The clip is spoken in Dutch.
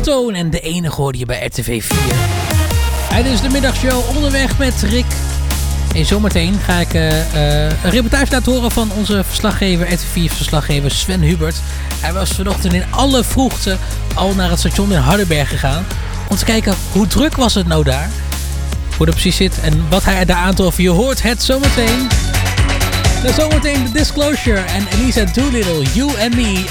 Stone en de enige hoorde je bij RTV 4. Hij is de middagshow onderweg met Rick. En zometeen ga ik een reportage laten horen van onze verslaggever, RTV4-verslaggever Sven Hubert. Hij was vanochtend in alle vroegte al naar het station in Hardenberg gegaan. Om te kijken hoe druk was het nou daar. Hoe dat precies zit en wat hij daar aantrof. Je hoort het zometeen. Dan zometeen The Disclosure en Elisa Doolittle, You and Me.